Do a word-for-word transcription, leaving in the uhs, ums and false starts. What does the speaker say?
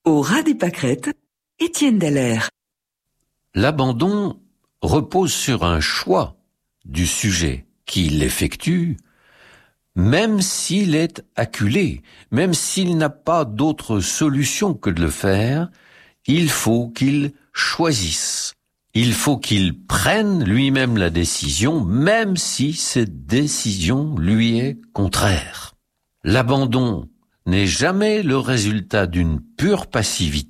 Au ras des pâquerettes, Étienne Dallaire. L'abandon repose sur un choix du sujet qui l'effectue, même s'il est acculé, même s'il n'a pas d'autre solution que de le faire, il faut qu'il choisisse. Il faut qu'il prenne lui-même la décision, même si cette décision lui est contraire. L'abandon n'est jamais le résultat d'une pure passivité.